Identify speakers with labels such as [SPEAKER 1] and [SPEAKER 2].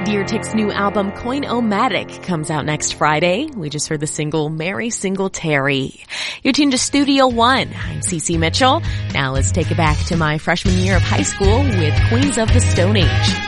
[SPEAKER 1] Deer Tick's new album, Coin-O-Matic, comes out next Friday. We just heard the single, Mary Singletary. You're tuned to Studio One. I'm Cece Mitchell. Now let's take it back to my freshman year of high school with Queens of the Stone Age.